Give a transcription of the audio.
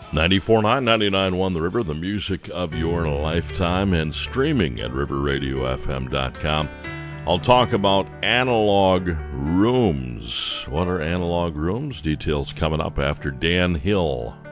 94.9, 99.1 The River, the music of your lifetime, and streaming at riverradiofm.com. I'll talk about analog rooms. What are analog rooms? Details coming up after Dan Hill.